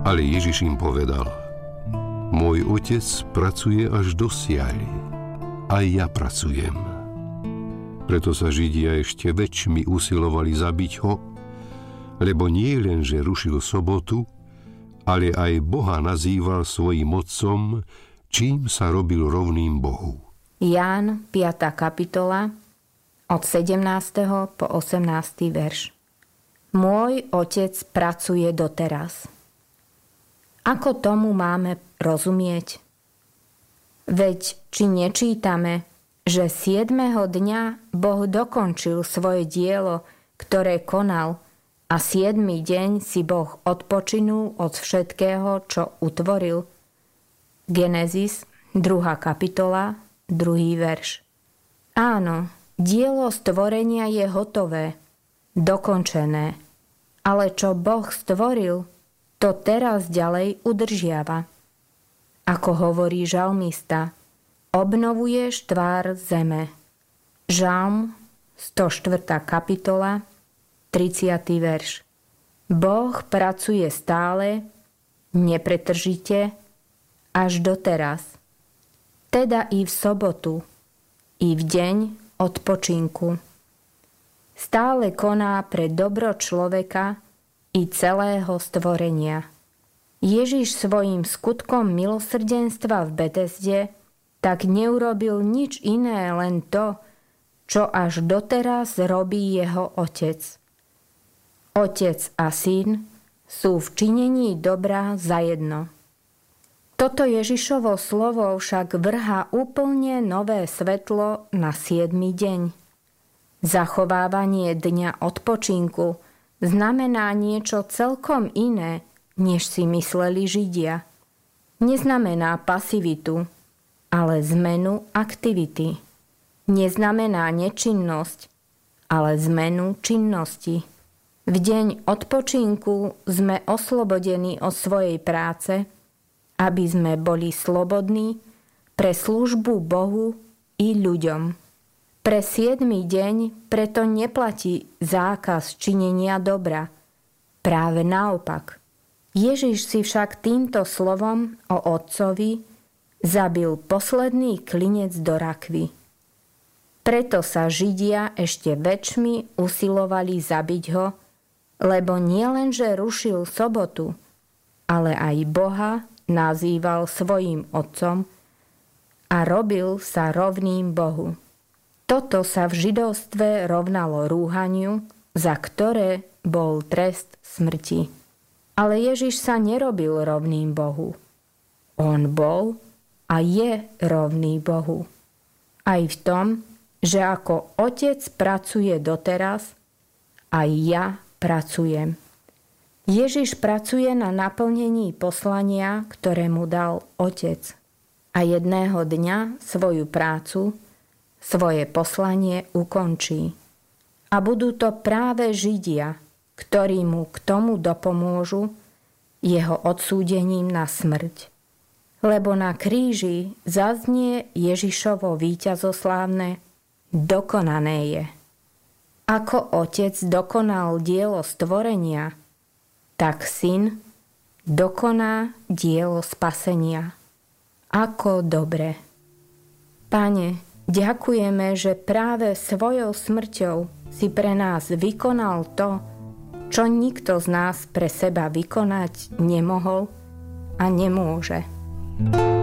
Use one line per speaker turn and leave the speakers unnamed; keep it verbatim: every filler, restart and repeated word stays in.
Ale Ježiš im povedal: Môj otec pracuje až dosiaľ, aj ja pracujem. Preto sa Židia ešte väčšmi usilovali zabiť ho, lebo nie len, že rušil sobotu, ale aj Boha nazýval svojím otcom, čím sa robil rovným Bohu.
Ján, piata kapitola, od sedemnásteho po osemnásty verš. Môj otec pracuje doteraz. Ako tomu máme rozumieť? Veď či nečítame, že siedmeho dňa Boh dokončil svoje dielo, ktoré konal, a siedmy deň si Boh odpočinul od všetkého, čo utvoril? Genesis, druhá kapitola, druhý verš. Áno, dielo stvorenia je hotové, dokončené, ale čo Boh stvoril, to teraz ďalej udržiava. Ako hovorí žalmista, obnovuješ tvár zeme. Žalm, stoštvrtá kapitola, tridsiaty verš. Boh pracuje stále, nepretržite, až doteraz. Teda i v sobotu, i v deň odpočinku. Stále koná pre dobro človeka i celého stvorenia. Ježiš svojím skutkom milosrdenstva v Betesde tak neurobil nič iné, len to, čo až doteraz robí jeho otec. Otec a syn sú v činení dobra zajedno. Toto Ježišovo slovo však vrhá úplne nové svetlo na siedmy deň. Zachovávanie dňa odpočinku znamená niečo celkom iné, než si mysleli Židia. Neznamená pasivitu, ale zmenu aktivity. Neznamená nečinnosť, ale zmenu činnosti. V deň odpočinku sme oslobodení od svojej práce, aby sme boli slobodní pre službu Bohu i ľuďom. Pre siedmy deň preto neplatí zákaz činenia dobra. Práve naopak. Ježiš si však týmto slovom o Otcovi zabil posledný klinec do rakvy. Preto sa Židia ešte väčšmi usilovali zabiť ho, lebo nielenže rušil sobotu, ale aj Boha nazýval svojím otcom a robil sa rovným Bohu. Toto sa v židovstve rovnalo rúhaniu, za ktoré bol trest smrti. Ale Ježiš sa nerobil rovným Bohu. On bol a je rovný Bohu. Aj v tom, že ako Otec pracuje doteraz, aj ja pracujem. Ježiš pracuje na naplnení poslania, ktoré mu dal Otec. A jedného dňa svoju prácu, svoje poslanie ukončí. A budú to práve Židia, ktorí mu k tomu dopomôžu jeho odsúdením na smrť. Lebo na kríži zaznie Ježišovo víťazoslávne: dokonané je. Ako Otec dokonal dielo stvorenia, tak Syn dokoná dielo spasenia. Ako dobre. Pane, ďakujeme, že práve svojou smrťou si pre nás vykonal to, čo nikto z nás pre seba vykonať nemohol a nemôže.